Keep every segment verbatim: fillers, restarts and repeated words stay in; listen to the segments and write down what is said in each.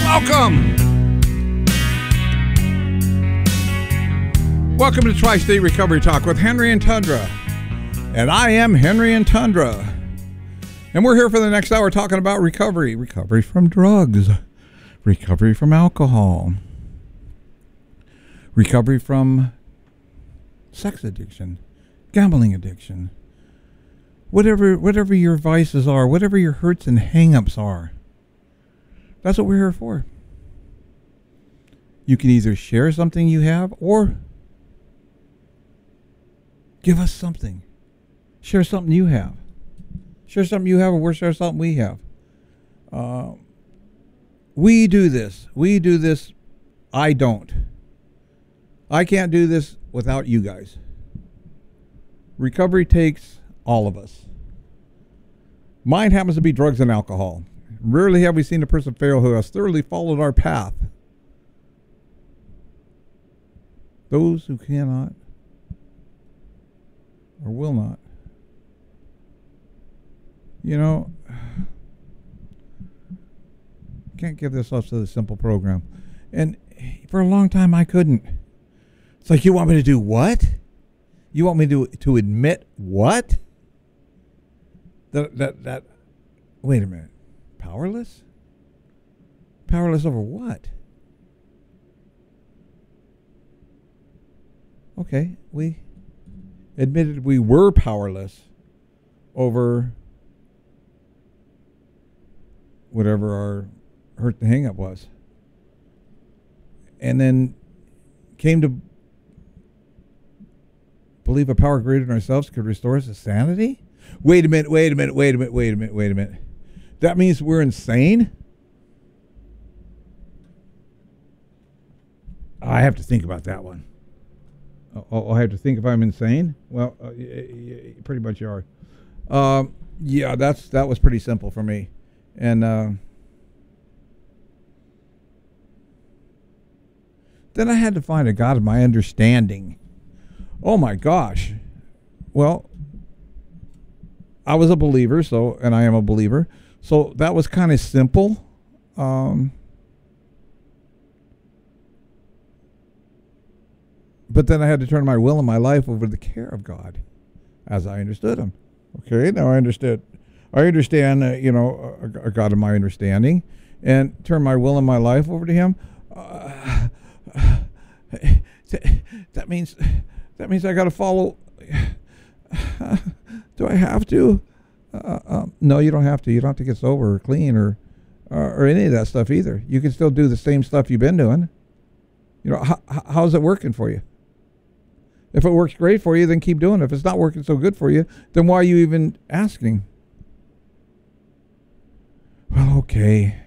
Welcome. Welcome to Tri-State Recovery Talk with Henry and Tundra. And I am Henry and Tundra. And we're here for the next hour talking about recovery. Recovery from drugs. Recovery from alcohol. Recovery from sex addiction. Gambling addiction. Whatever, whatever your vices are, whatever your hurts and hang-ups are. That's what we're here for. You can either share something you have or give us something. Share something you have. Share something you have, or we'll share something we have. Uh, we do this. We do this. I don't. I can't do this without you guys. Recovery takes all of us. Mine happens to be drugs and alcohol. Rarely have we seen a person fail who has thoroughly followed our path. Those who cannot or will not. You know, can't give this up to the simple program. And for a long time I couldn't. It's like, you want me to do what? You want me to to admit what? That that that wait a minute. Powerless? Powerless over what? Okay, we admitted we were powerless over whatever our hurt and hang-up was. And then came to believe a power greater than ourselves could restore us to sanity? Wait a minute, wait a minute, wait a minute, wait a minute, wait a minute. That means we're insane? I have to think about that one. Oh, I have to think if I'm insane? Well, uh, y- y- pretty much you are. Um, yeah, that's that was pretty simple for me. And uh, then I had to find a God of my understanding. Oh my gosh. Well, I was a believer, so and I am a believer. So that was kind of simple. Um, but then I had to turn my will and my life over to the care of God as I understood him. Okay, now I understood. I understand, uh, you know, a, a God of my understanding, and turn my will and my life over to him. Uh, that means, that means I got to follow. Do I have to? Uh, um, no, you don't have to. You don't have to get sober or clean or, or or any of that stuff either. You can still do the same stuff you've been doing. You know, how, how's it working for you? If it works great for you, then keep doing it. If it's not working so good for you, then why are you even asking? Well, okay.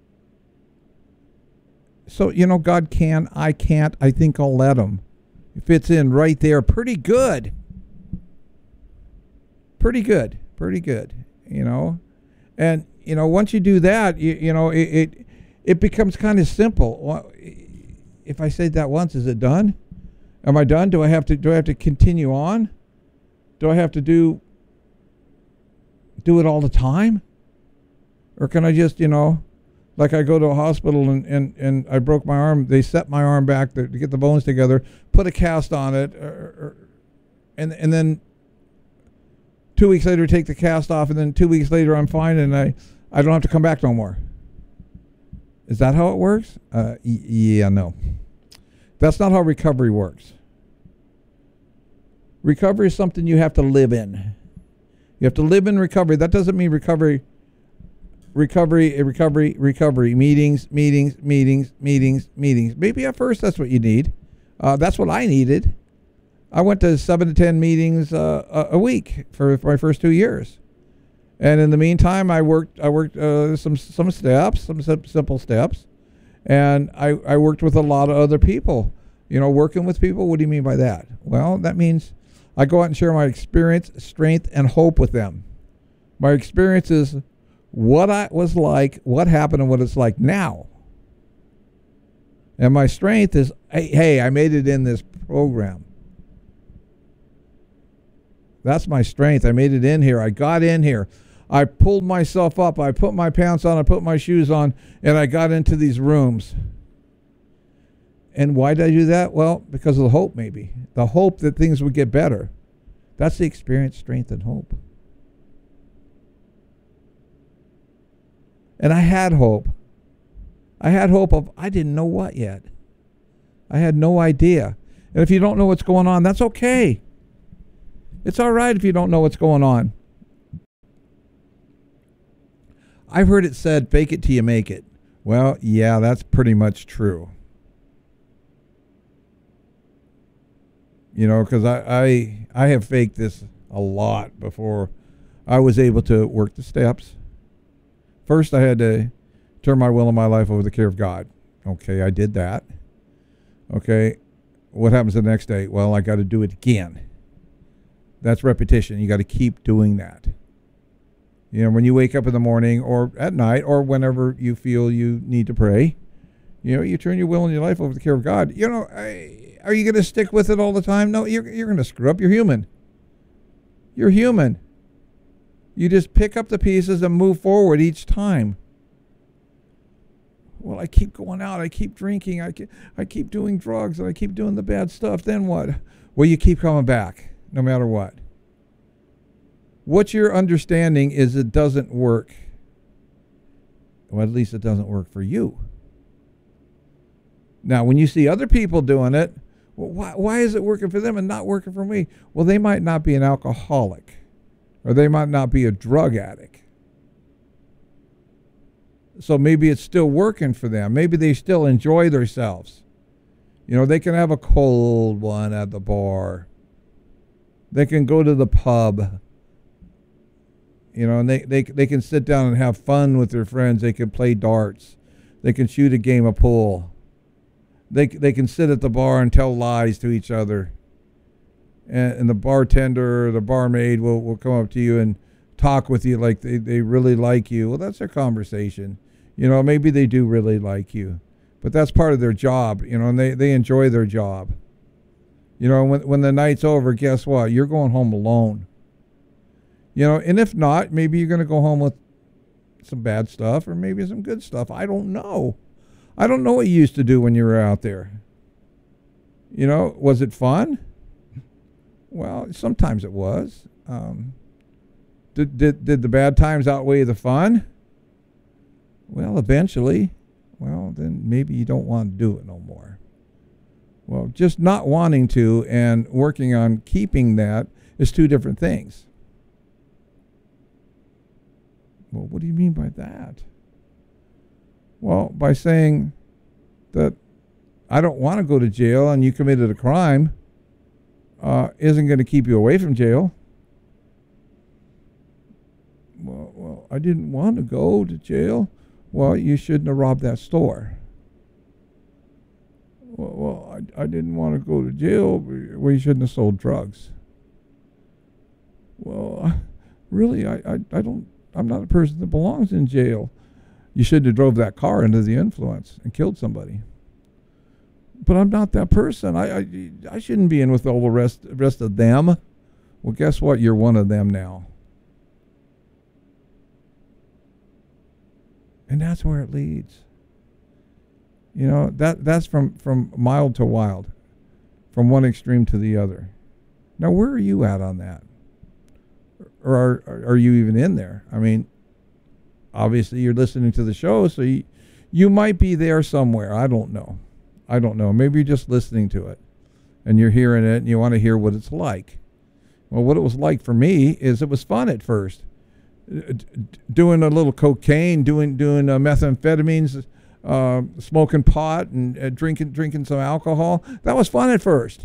So, you know, God can, I can't, I think I'll let him. It fits in right there pretty good. Pretty good. Pretty good, you know, and you know once you do that, you, you know it, it it becomes kind of simple. If I say that once, is it done? Am I done? Do I have to do I have to continue on? Do I have to do do it all the time, or can I just you know, like I go to a hospital and and, and I broke my arm. They set my arm back to, to get the bones together, put a cast on it, or, or, and and then. Two weeks later, take the cast off, and then two weeks later, I'm fine, and I, I don't have to come back no more. Is that how it works? Uh, y- yeah, no. That's not how recovery works. Recovery is something you have to live in. You have to live in recovery. That doesn't mean recovery, recovery, recovery, recovery, meetings, meetings, meetings, meetings, meetings. Maybe at first that's what you need. Uh, that's what I needed. I went to seven to ten meetings uh, a week for, for my first two years, and in the meantime, I worked. I worked uh, some some steps, some simple steps, and I, I worked with a lot of other people. You know, working with people. What do you mean by that? Well, that means I go out and share my experience, strength, and hope with them. My experience is what I was like, what happened, and what it's like now. And my strength is, hey, hey I made it in this program. That's my strength. I made it in here. I got in here. I pulled myself up. I put my pants on. I put my shoes on. And I got into these rooms. And why did I do that? Well, because of the hope, maybe. The hope that things would get better. That's the experience, strength, and hope. And I had hope. I had hope of, I didn't know what yet. I had no idea. And if you don't know what's going on, that's okay. It's all right if you don't know what's going on. I've heard it said, fake it till you make it. Well, yeah, that's pretty much true. You know, because I, I, I have faked this a lot before I was able to work the steps. First, I had to turn my will and my life over to the care of God. Okay, I did that. Okay, what happens the next day? Well, I got to do it again. That's repetition. You got to keep doing that. You know, when you wake up in the morning or at night or whenever you feel you need to pray, you know, you turn your will and your life over to the care of God. You know, I, are you going to stick with it all the time? No, you're, you're going to screw up. You're human. You're human. You just pick up the pieces and move forward each time. Well, I keep going out. I keep drinking. I keep, I keep doing drugs. And I keep doing the bad stuff. Then what? Well, you keep coming back no matter what. What you're understanding is it doesn't work. Well, at least it doesn't work for you. Now, when you see other people doing it, well, why, why is it working for them and not working for me? Well, they might not be an alcoholic, or they might not be a drug addict. So maybe it's still working for them. Maybe they still enjoy themselves. You know, they can have a cold one at the bar. They can go to the pub. You know, and they, they, they can sit down and have fun with their friends. They can play darts. They can shoot a game of pool. They they can sit at the bar and tell lies to each other. And, and the bartender or the barmaid will, will come up to you and talk with you like they, they really like you. Well, that's their conversation. You know, maybe they do really like you. But that's part of their job, you know, and they, they enjoy their job. You know, when when the night's over, guess what? You're going home alone. You know, and if not, maybe you're going to go home with some bad stuff or maybe some good stuff. I don't know. I don't know what you used to do when you were out there. You know, was it fun? Well, sometimes it was. Um, did, did, did the bad times outweigh the fun? Well, eventually. Well, then maybe you don't want to do it no more. Well, just not wanting to and working on keeping that is two different things. Well, what do you mean by that? Well, by saying that I don't want to go to jail and you committed a crime uh, isn't going to keep you away from jail. Well, well, I didn't want to go to jail. Well, you shouldn't have robbed that store. Well, well I, I didn't want to go to jail. Well, you shouldn't have sold drugs. Well, really, I, I, I don't, I'm not a person that belongs in jail. You shouldn't have drove that car into the influence and killed somebody. But I'm not that person. I, I, I shouldn't be in with all the rest, rest of them. Well, guess what? You're one of them now. And that's where it leads. You know, that that's from, from mild to wild, from one extreme to the other. Now, where are you at on that? Or are, are you even in there? I mean, obviously you're listening to the show, so you, you might be there somewhere. I don't know. I don't know. Maybe you're just listening to it, and you're hearing it, and you want to hear what it's like. Well, what it was like for me is it was fun at first. Doing a little cocaine, doing doing uh, methamphetamines, uh, smoking pot, and uh, drinking drinking some alcohol. That was fun at first.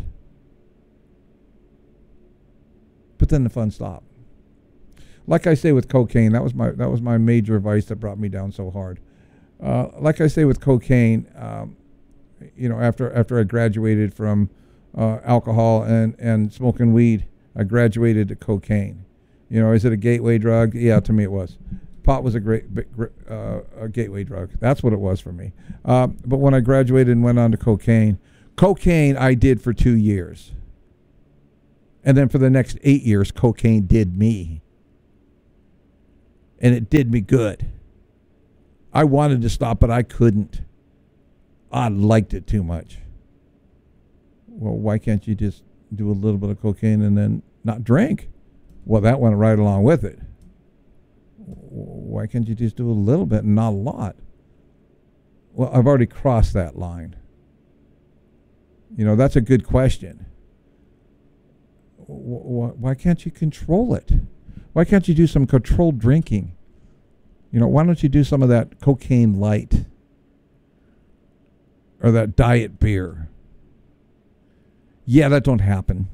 But then the fun stopped. Like I say with cocaine, that was my that was my major vice that brought me down so hard. Uh, like I say with cocaine, um, you know, after after I graduated from uh, alcohol and, and smoking weed, I graduated to cocaine. You know, is it a gateway drug? Yeah, to me it was. Pot was a great uh, a gateway drug. That's what it was for me. Uh, but when I graduated and went on to cocaine, cocaine I did for two years. And then for the next eight years, cocaine did me. and it did me good. I wanted to stop, but I couldn't. I liked it too much. Well, why can't you just do a little bit of cocaine and then not drink? Well, that went right along with it. Why can't you just do a little bit and not a lot? Well, I've already crossed that line. You know, that's a good question. Why can't you control it? Why can't you do some controlled drinking? You know, why don't you do some of that cocaine light or that diet beer? Yeah, that don't happen.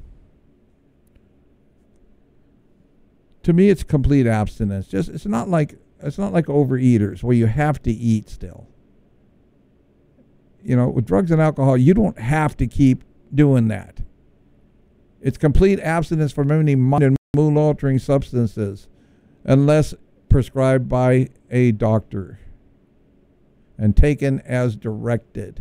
To me, it's complete abstinence. Just it's not like it's not like overeaters where you have to eat still. You know, with drugs and alcohol, you don't have to keep doing that. It's complete abstinence from any mind and mood-altering substances unless prescribed by a doctor and taken as directed.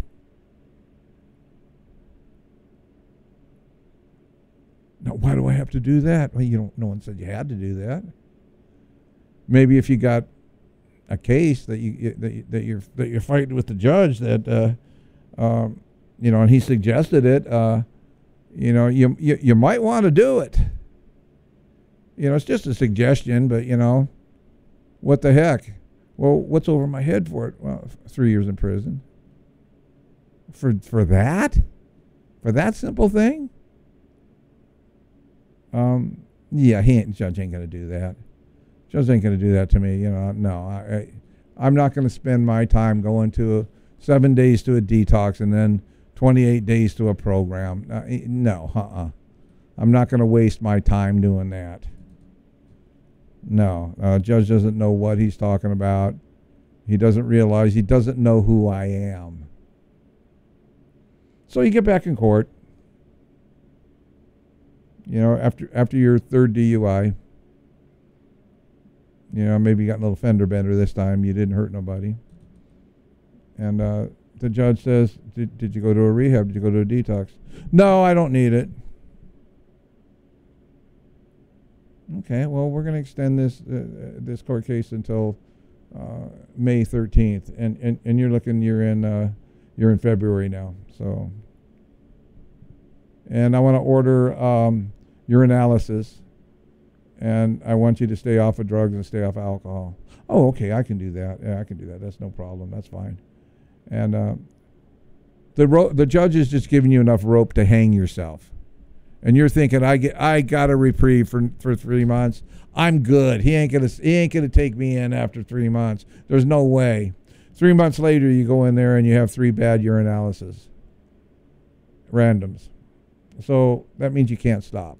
Now, why do I have to do that? Well, you don't. No one said you had to do that. Maybe if you got a case that you that, you, that you're that you're fighting with the judge that uh, um, you know, and he suggested it. Uh, you know, you you, you might want to do it. You know, it's just a suggestion, but you know, what the heck? Well, what's over my head for it? Well, three years in prison. For for that? For that simple thing? Um, yeah, he ain't, judge ain't going to do that. Judge ain't going to do that to me. You know, no, I, I, I'm not going to spend my time going to a, seven days to a detox and then twenty-eight days to a program. Uh, no, uh-uh. I'm not going to waste my time doing that. No, uh, judge doesn't know what he's talking about. He doesn't realize, he doesn't know who I am. So you get back in court. You know, after after your third D U I, you know, maybe you got a little fender bender this time. You didn't hurt nobody. And uh, the judge says, did, did you go to a rehab? Did you go to a detox? No, I don't need it. Okay, well, we're going to extend this uh, this court case until uh, May thirteenth. And, and, and you're looking, you're in, uh, you're in February now. So, and I want to order um, urinalysis, and I want you to stay off of drugs and stay off of alcohol. Oh, okay, I can do that. Yeah, I can do that. That's no problem. That's fine. And uh, the ro- the judge is just giving you enough rope to hang yourself, and you're thinking, I get, I got a reprieve for for three months. I'm good. He ain't gonna he ain't gonna take me in after three months. There's no way. Three months later, you go in there and you have three bad urinalysis, randoms. So that means you can't stop.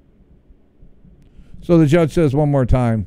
So the judge says one more time,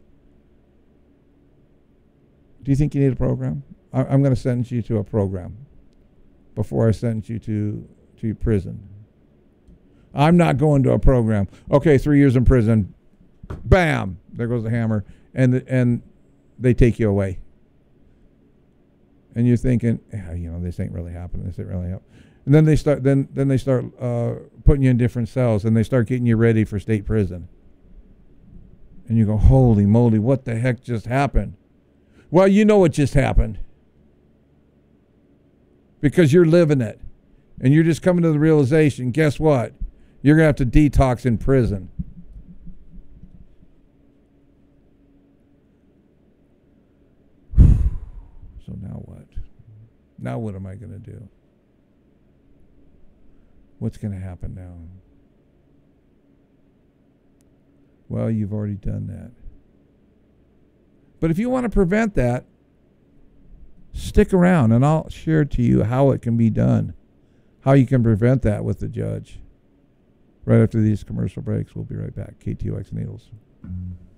do you think you need a program? I, I'm going to sentence you to a program before I sentence you to, to prison. I'm not going to a program. Okay, three years in prison. Bam! There goes the hammer. And, the, and they take you away. And you're thinking, yeah, you know, this ain't really happening. This ain't really happening. And then they start then then they start uh, putting you in different cells, and they start getting you ready for state prison. And you go, holy moly, what the heck just happened? Well, you know what just happened. Because you're living it. And you're just coming to the realization, guess what? You're going to have to detox in prison. So now what? Now what am I going to do? What's going to happen now? Well, you've already done that. But if you want to prevent that, stick around and I'll share to you how it can be done, how you can prevent that with the judge. Right after these commercial breaks, we'll be right back. K T O X Needles. Mm-hmm.